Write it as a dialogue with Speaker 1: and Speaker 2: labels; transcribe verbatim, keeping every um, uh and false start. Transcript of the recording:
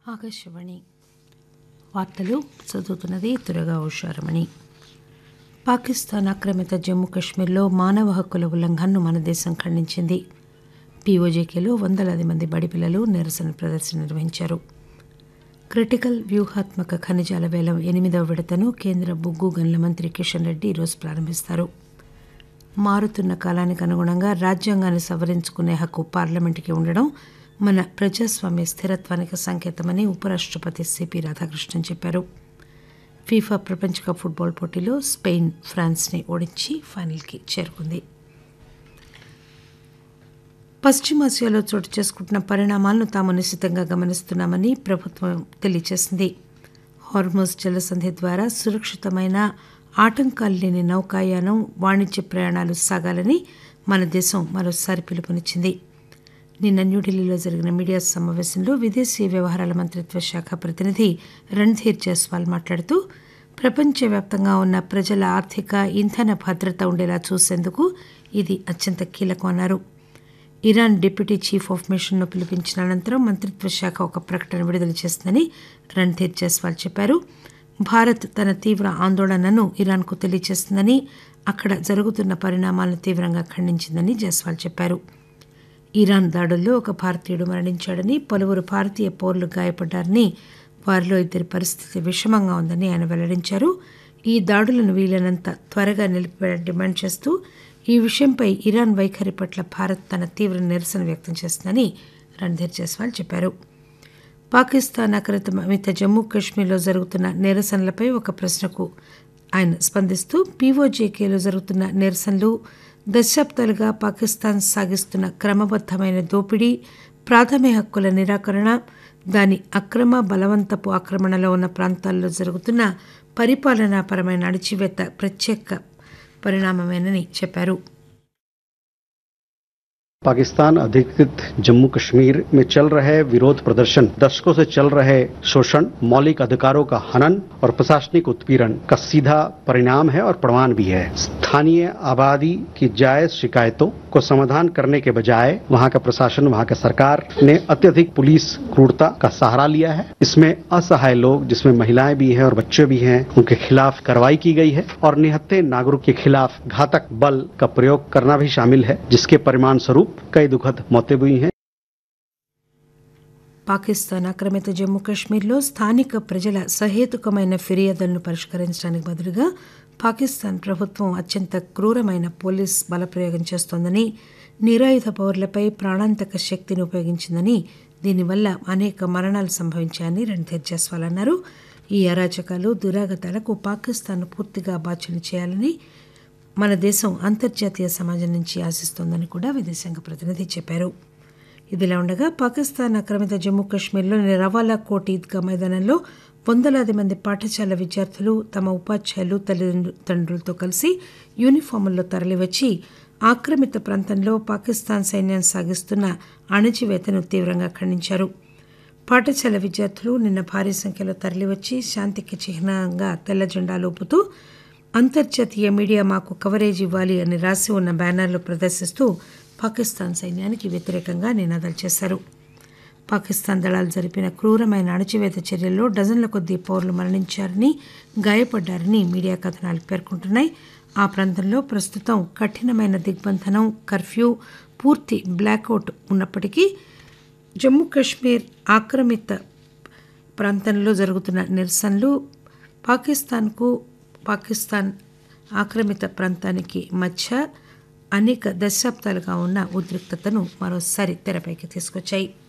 Speaker 1: ఆకాశవాణి వార్తలు చదువుతున్నది తురగా ఉషారమణి. పాకిస్తాన్ ఆక్రమిత జమ్మూ కశ్మీర్లో మానవ హక్కుల ఉల్లంఘనను మన దేశం ఖండించింది. పీఓజేకేలో వందలాది మంది బడిపిల్లలు నిరసన ప్రదర్శన నిర్వహించారు. క్రిటికల్ వ్యూహాత్మక ఖనిజాల వేలం ఎనిమిదవ విడతను కేంద్ర బొగ్గు గనుల మంత్రి కిషన్ రెడ్డి ఈరోజు ప్రారంభిస్తారు. మారుతున్న కాలానికి అనుగుణంగా రాజ్యాంగాన్ని సవరించుకునే హక్కు పార్లమెంటుకి ఉండడం మన ప్రజాస్వామ్య స్థిరత్వానికి సంకేతమని ఉపరాష్టపతి సిపి రాధాకృష్ణన్ చెప్పారు. ఫీఫా ప్రపంచ కప్ ఫుట్బాల్ పోటీలో స్పెయిన్ ఫ్రాన్స్ని ఓడించి ఫైనల్కి చేరుకుంది. పశ్చిమాసియాలో చోటు చేసుకుంటున్న పరిణామాలను తాము నిశితంగా గమనిస్తున్నామని ప్రభుత్వం తెలియజేసింది. హార్మోజ్ జలసంధి ద్వారా సురక్షితమైన ఆటంకాలు లేని నౌకాయానం, వాణిజ్య ప్రయాణాలు సాగాలని మన దేశం మరోసారి పిలుపునిచ్చింది. నిన్న న్యూఢిల్లీలో జరిగిన మీడియా సమావేశంలో విదేశీ వ్యవహారాల మంత్రిత్వ శాఖ ప్రతినిధి రణ్ధీర్ జైస్వాల్ మాట్లాడుతూ ప్రపంచవ్యాప్తంగా ఉన్న ప్రజల ఆర్థిక, ఇంధన భద్రత ఉండేలా చూసేందుకు ఇది అత్యంత కీలకమన్నారు. ఇరాన్ డిప్యూటీ చీఫ్ ఆఫ్ మిషన్ను పిలిపించిన అనంతరం మంత్రిత్వ శాఖ ఒక ప్రకటన విడుదల చేసిందని రణ్ధీర్ జైస్వాల్ చెప్పారు. భారత్ తన తీవ్ర ఆందోళనను ఇరాన్కు తెలియజేస్తుందని, అక్కడ జరుగుతున్న పరిణామాలను తీవ్రంగా ఖండించిందని జైస్వాల్ చెప్పారు. ఇరాన్ దాడుల్లో ఒక భారతీయుడు మరణించాడని, పలువురు భారతీయ పౌరులు గాయపడ్డారని, వారిలో ఇద్దరి పరిస్థితి విషమంగా ఉందని ఆయన వెల్లడించారు. ఈ దాడులను వీలైనంత త్వరగా నిలిపివేయాలని డిమాండ్ చేస్తూ ఈ విషయంపై ఇరాన్ వైఖరి పట్ల భారత్ తన తీవ్ర నిరసన వ్యక్తం చేస్తుందని రణ్ధీర్ జైస్వాల్ చెప్పారు. పాకిస్తాన్ ఆక్రమిత జమ్మూ కశ్మీర్లో జరుగుతున్న నిరసనలపై ఒక ప్రశ్నకు ఆయన స్పందిస్తూ పీఓజేకేలో జరుగుతున్న నిరసనలు దశాబ్దాలుగా పాకిస్తాన్ సాగిస్తున్న క్రమబద్దమైన దోపిడీ, ప్రాథమిక హక్కుల నిరాకరణ, దాని అక్రమ బలవంతపు ఆక్రమణలో ఉన్న ప్రాంతాల్లో జరుగుతున్న పరిపాలనాపరమైన అణచివేత ప్రత్యేక పరిణామమేనని చెప్పారు.
Speaker 2: पाकिस्तान अधिकृत जम्मू कश्मीर में चल रहे विरोध प्रदर्शन, दशकों से चल रहे शोषण, मौलिक अधिकारों का हनन और प्रशासनिक उत्पीड़न का सीधा परिणाम है और प्रमाण भी है. स्थानीय आबादी की जायज शिकायतों को समाधान करने के बजाय वहां का प्रशासन, वहां का सरकार ने अत्यधिक पुलिस क्रूरता का सहारा लिया है. इसमें असहाय लोग, जिसमें महिलाएं भी हैं और बच्चे भी हैं, उनके खिलाफ कार्रवाई की गई है और निहत्थे नागरिक के खिलाफ घातक बल का प्रयोग करना भी शामिल है, जिसके परिणाम स्वरूप कई दुखद मौतें हुई हैं.
Speaker 1: పాకిస్తాన్ ఆక్రమిత జమ్మూ కశ్మీర్లో స్థానిక ప్రజల సహేతుకమైన ఫిర్యాదులను పరిష్కరించడానికి బదులుగా పాకిస్తాన్ ప్రభుత్వం అత్యంత క్రూరమైన పోలీస్ బలప్రయోగం చేస్తోందని, నిరాయుధ పౌరులపై ప్రాణాంతక శక్తిని ఉపయోగించిందని, దీనివల్ల అనేక మరణాలు సంభవించాయని రణ్ధీర్ జైస్వాల్ అన్నారు. ఈ అరాచకాలు, దురాగతాలకు పాకిస్తాన్ పూర్తిగా బాధ్యులు చేయాలని మన దేశం అంతర్జాతీయ సమాజం నుంచి ఆశిస్తోందని కూడా విదేశాంగ ప్రతినిధి చెప్పారు. ఇదిలా ఉండగా పాకిస్తాన్ ఆక్రమిత జమ్మూ కశ్మీర్లోని రవాలా కోట్ ఈద్గా మైదానంలో వందలాది మంది పాఠశాల విద్యార్థులు తమ ఉపాధ్యాయులు, తల్లిదండ్రులతో కలిసి యూనిఫాముల్లో తరలివచ్చి ఆక్రమిత ప్రాంతంలో పాకిస్తాన్ సైన్యం సాగిస్తున్న అణచివేతను తీవ్రంగా ఖండించారు. పాఠశాల విద్యార్థులు నిన్న భారీ సంఖ్యలో తరలివచ్చి శాంతికి చిహ్నంగా తెల్ల జెండాలు ఊపుతూ అంతర్జాతీయ మీడియా మాకు కవరేజ్ ఇవ్వాలి అని రాసి ఉన్న బ్యానర్లు ప్రదర్శిస్తూ పాకిస్తాన్ సైన్యానికి వ్యతిరేకంగా నినాదాలు చేశారు. పాకిస్తాన్ దళాలు జరిపిన క్రూరమైన అణచివేత చర్యల్లో డజన్ల కొద్దీ పౌరులు మరణించారని, గాయపడ్డారని మీడియా కథనాలు పేర్కొంటున్నాయి. ఆ ప్రాంతంలో ప్రస్తుతం కఠినమైన దిగ్బంధనం, కర్ఫ్యూ, పూర్తి బ్లాక్అవుట్ ఉన్నప్పటికీ జమ్మూ కశ్మీర్ ఆక్రమిత ప్రాంతంలో జరుగుతున్న నిరసనలు పాకిస్తాన్కు, పాకిస్తాన్ ఆక్రమిత ప్రాంతానికి మధ్య అనేక దశాబ్దాలుగా ఉన్న ఉద్రిక్తతను మరోసారి తెరపైకి తీసుకొచ్చాయి.